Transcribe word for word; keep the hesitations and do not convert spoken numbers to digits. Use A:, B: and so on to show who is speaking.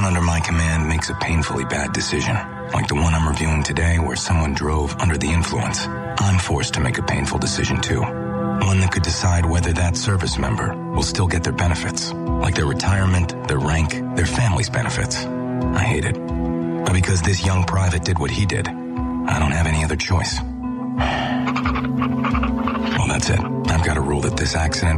A: under my command makes a painfully bad decision, like the one I'm reviewing today where someone drove under the influence, I'm forced to make a painful decision too. One that could decide whether that service member will still get their benefits, like their retirement, their rank, their family's benefits. I hate it. But because this young private did what he did, I don't have any other choice. Well, that's it. I've got a rule that this accident